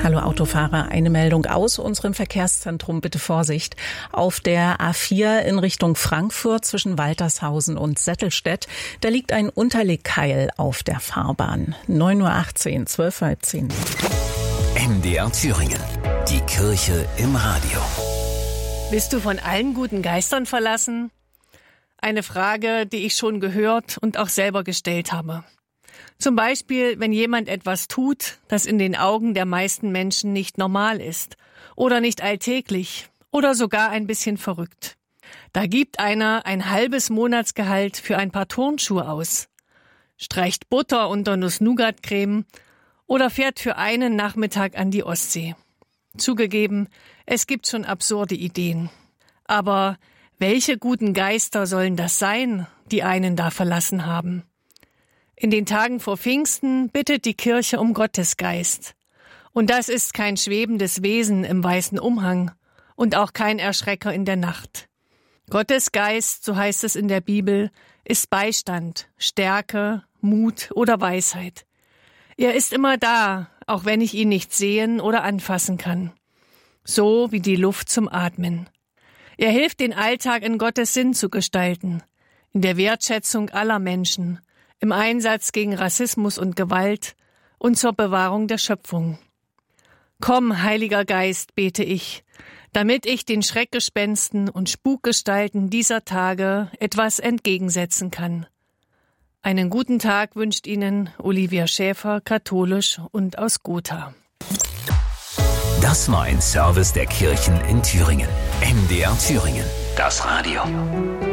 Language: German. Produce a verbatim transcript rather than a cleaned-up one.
Hallo Autofahrer, eine Meldung aus unserem Verkehrszentrum, bitte Vorsicht. Auf der A vier in Richtung Frankfurt zwischen Waltershausen und Settelstedt, da liegt ein Unterlegkeil auf der Fahrbahn. neun Uhr achtzehn, zwölf Uhr zehn. M D R Thüringen, die Kirche im Radio. Bist du von allen guten Geistern verlassen? Eine Frage, die ich schon gehört und auch selber gestellt habe. Zum Beispiel, wenn jemand etwas tut, das in den Augen der meisten Menschen nicht normal ist oder nicht alltäglich oder sogar ein bisschen verrückt. Da gibt einer ein halbes Monatsgehalt für ein paar Turnschuhe aus, streicht Butter unter Nuss-Nougat-Creme oder fährt für einen Nachmittag an die Ostsee. Zugegeben, es gibt schon absurde Ideen. Aber welche guten Geister sollen das sein, die einen da verlassen haben? In den Tagen vor Pfingsten bittet die Kirche um Gottesgeist. Und das ist kein schwebendes Wesen im weißen Umhang und auch kein Erschrecker in der Nacht. Gottesgeist, so heißt es in der Bibel, ist Beistand, Stärke, Mut oder Weisheit. Er ist immer da, auch wenn ich ihn nicht sehen oder anfassen kann. So wie die Luft zum Atmen. Er hilft, den Alltag in Gottes Sinn zu gestalten, in der Wertschätzung aller Menschen, im Einsatz gegen Rassismus und Gewalt und zur Bewahrung der Schöpfung. Komm, Heiliger Geist, bete ich, damit ich den Schreckgespensten und Spukgestalten dieser Tage etwas entgegensetzen kann. Einen guten Tag wünscht Ihnen Olivia Schäfer, katholisch und aus Gotha. Das war ein Service der Kirchen in Thüringen. M D R Thüringen, das Radio.